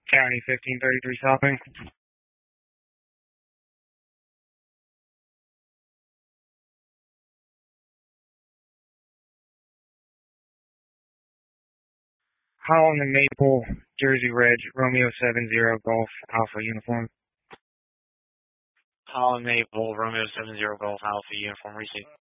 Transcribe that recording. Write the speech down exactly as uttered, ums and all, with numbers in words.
County fifteen thirty-three stopping. Holland and Maple, Jersey Ridge, Romeo seven zero Golf Alpha uniform. Holland Maple, Romeo seven zero Golf Alpha uniform receipt.